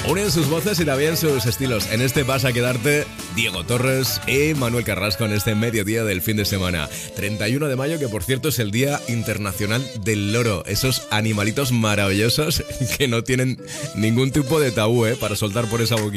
Unen sus voces y también sus estilos. En este vas a quedarte Diego Torres y Manuel Carrasco en este mediodía del fin de semana. 31 de mayo, que por cierto es el Día Internacional del Loro. Esos animalitos maravillosos que no tienen ningún tipo de tabú, para soltar por esa boquilla.